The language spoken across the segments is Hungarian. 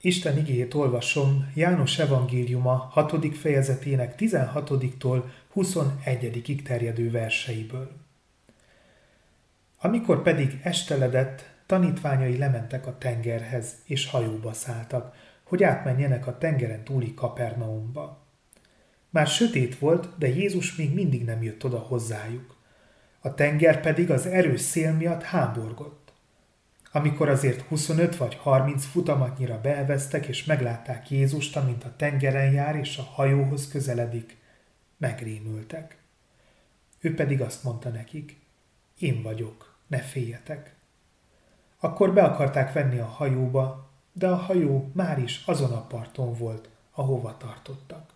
Isten igéjét olvasom János evangéliuma 6. fejezetének 16-tól 21. terjedő verseiből. Amikor pedig esteledett, tanítványai lementek a tengerhez, és hajóba szálltak, hogy átmenjenek a tengeren túli Kapernaumba. Már sötét volt, de Jézus még mindig nem jött oda hozzájuk. A tenger pedig az erős szél miatt háborgott. Amikor azért 25 vagy 30 futamatnyira beelveztek, és meglátták Jézust, amint a tengeren jár, és a hajóhoz közeledik, megrémültek. Ő pedig azt mondta nekik, én vagyok, ne féljetek. Akkor be akarták venni a hajóba, de a hajó már is azon a parton volt, ahova tartottak.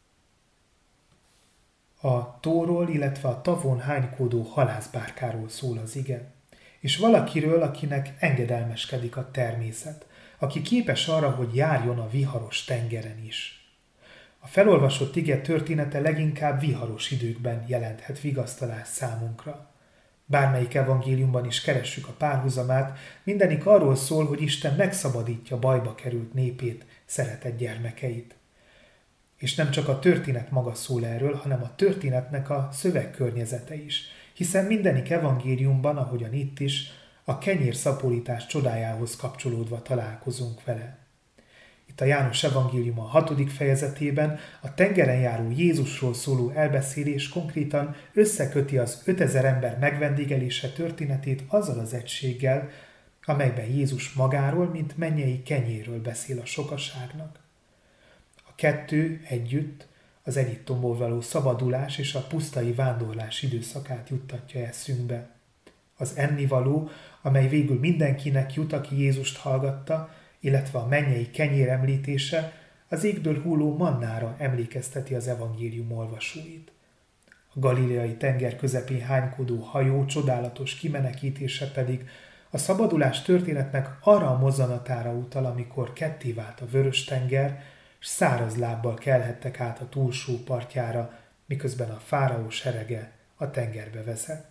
A tóról, illetve a tavon hánykódó halászbárkáról szól az ige, és valakiről, akinek engedelmeskedik a természet, aki képes arra, hogy járjon a viharos tengeren is. A felolvasott ige története leginkább viharos időkben jelenthet vigasztalást számunkra. Bármelyik evangéliumban is keressük a párhuzamát, mindenik arról szól, hogy Isten megszabadítja bajba került népét, szeretett gyermekeit. És nem csak a történet maga szól erről, hanem a történetnek a szövegkörnyezete is, hiszen mindenik evangéliumban, ahogyan itt is, a kenyérszaporítás csodájához kapcsolódva találkozunk vele. Itt a János evangéliuma 6. fejezetében a tengeren járó Jézusról szóló elbeszélés konkrétan összeköti az 5000 ember megvendégelése történetét azzal az egységgel, amelyben Jézus magáról, mint mennyei kenyérről beszél a sokaságnak. A kettő együtt az Egyiptomból való szabadulás és a pusztai vándorlás időszakát juttatja eszünkbe. Az ennivaló, amely végül mindenkinek jut, aki Jézust hallgatta, illetve a mennyei kenyér említése az égből hulló mannára emlékezteti az evangélium olvasóit. A galileai tenger közepén hánykódó hajó csodálatos kimenekítése pedig a szabadulás történetnek arra a mozzanatára utal, amikor ketté vált a Vörös-tenger, s száraz lábbal kelhettek át a túlsó partjára, miközben a fáraó serege a tengerbe vezett.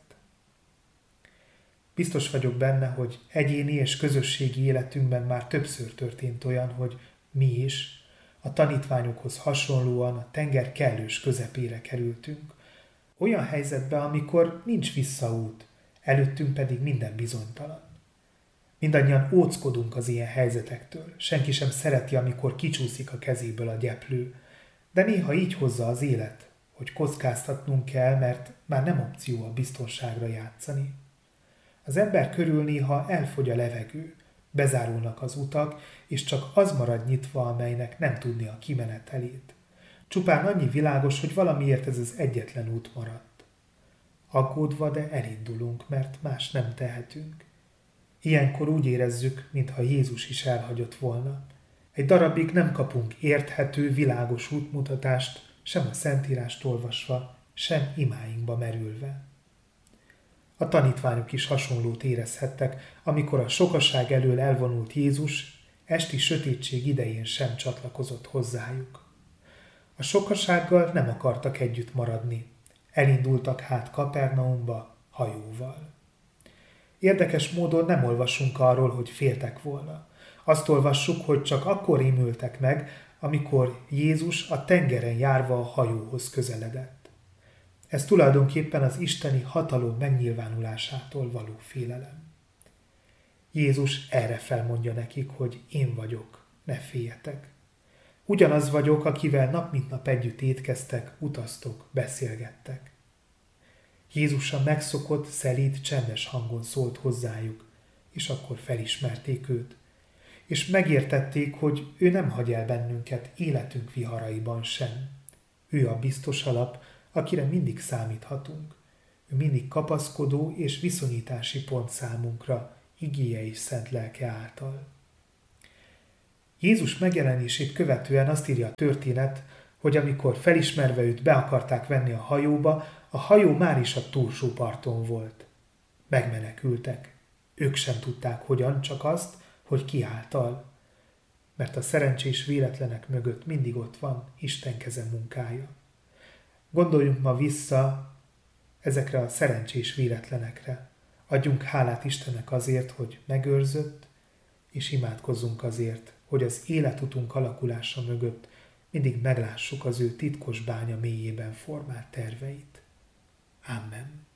Biztos vagyok benne, hogy egyéni és közösségi életünkben már többször történt olyan, hogy mi is, a tanítványokhoz hasonlóan a tenger kellős közepére kerültünk. Olyan helyzetbe, amikor nincs visszaút, előttünk pedig minden bizonytalan. Mindannyian óckodunk az ilyen helyzetektől, senki sem szereti, amikor kicsúszik a kezéből a gyeplő, de néha így hozza az élet, hogy kockáztatnunk kell, mert már nem opció a biztonságra játszani. Az ember körül néha elfogy a levegő, bezárulnak az utak, és csak az marad nyitva, amelynek nem tudni a kimenetelét. Csupán annyi világos, hogy valamiért ez az egyetlen út maradt. Aggódva, de elindulunk, mert más nem tehetünk. Ilyenkor úgy érezzük, mintha Jézus is elhagyott volna. Egy darabig nem kapunk érthető, világos útmutatást, sem a Szentírást olvasva, sem imáinkba merülve. A tanítványok is hasonlót érezhettek, amikor a sokaság elől elvonult Jézus esti sötétség idején sem csatlakozott hozzájuk. A sokasággal nem akartak együtt maradni. Elindultak hát Kapernaumba hajóval. Érdekes módon nem olvasunk arról, hogy féltek volna. Azt olvassuk, hogy csak akkor rémültek meg, amikor Jézus a tengeren járva a hajóhoz közeledett. Ez tulajdonképpen az isteni hatalom megnyilvánulásától való félelem. Jézus erre felmondja nekik, hogy én vagyok, ne féljetek. Ugyanaz vagyok, akivel nap mint nap együtt étkeztek, utaztok, beszélgettek. Jézus a megszokott, szelíd, csendes hangon szólt hozzájuk, és akkor felismerték őt, és megértették, hogy ő nem hagy el bennünket életünk viharaiban sem. Ő a biztos alap, akire mindig számíthatunk. Ő mindig kapaszkodó és viszonyítási pont számunkra, igéje és szent lelke által. Jézus megjelenését követően azt írja a történet, hogy amikor felismerve őt be akarták venni a hajóba, a hajó már is a túlsó parton volt. Megmenekültek. Ők sem tudták hogyan, csak azt, hogy ki által. Mert a szerencsés véletlenek mögött mindig ott van Isten keze munkája. Gondoljunk ma vissza ezekre a szerencsés véletlenekre. Adjunk hálát Istennek azért, hogy megőrzött, és imádkozzunk azért, hogy az életutunk alakulása mögött mindig meglássuk az ő titkos bánya mélyében formált terveit. Amen.